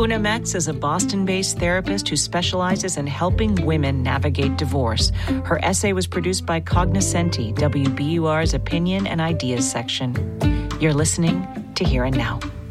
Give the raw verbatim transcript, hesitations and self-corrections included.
Una Metz is a Boston-based therapist who specializes in helping women navigate divorce. Her essay was produced by Cognoscenti, W B U R's opinion and ideas section. You're listening to Here and Now.